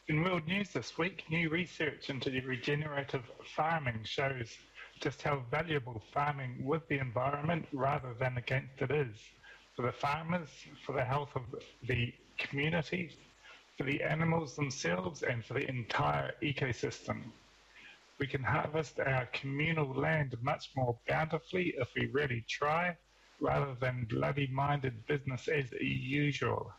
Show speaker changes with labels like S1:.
S1: In World News this week, new research into regenerative farming shows just how valuable farming with the environment rather than against it is for the farmers, for the health of the community, for the animals themselves, and for the entire ecosystem. We can harvest our communal land much more bountifully if we really try, rather than bloody minded business as usual.